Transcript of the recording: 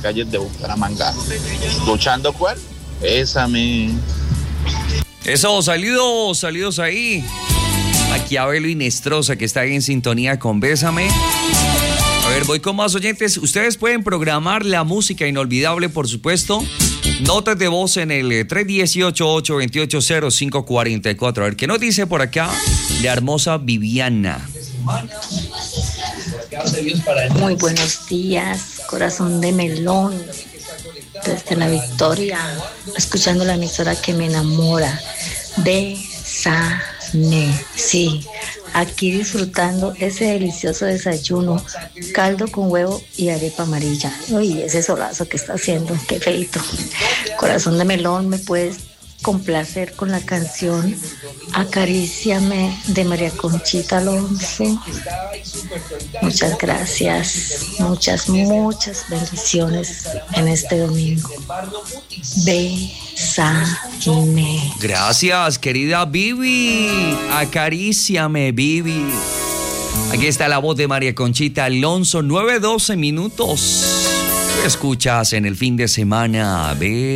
calles de Bucaramanga. ¿Escuchando cuál? Bésame. Eso, saludos ahí. Aquí Abelo y Nestrosa, que está ahí en sintonía con Bésame. A ver, voy con más oyentes. Ustedes pueden programar la música inolvidable, por supuesto. Notas de voz en el 318-828-0544. A ver, ¿qué nos dice por acá la hermosa Viviana? Muy buenos días, corazón de melón. Desde la Victoria, escuchando la emisora que me enamora. Bésame, sí. Aquí disfrutando ese delicioso desayuno, caldo con huevo y arepa amarilla. Uy, ese solazo que está haciendo, qué feito. Corazón de melón, ¿me puedes complacer con la canción Acaríciame de María Conchita Alonso? Muchas gracias, muchas bendiciones en este domingo. Bésame. Gracias, querida Vivi. Acaríciame, Vivi. Aquí está la voz de María Conchita Alonso, 9:12 minutos. Escuchas en el fin de semana.